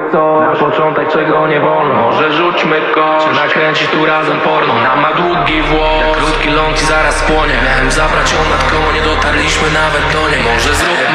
coś. Na początek czego nie wolno, może rzućmy kość. Czy nakręcić tu razem porno, nam ma długi włos. Jak krótki ląd i zaraz płonie. Miałem zabrać ją nad koło, nie dotarliśmy nawet do niej. Może zróbmy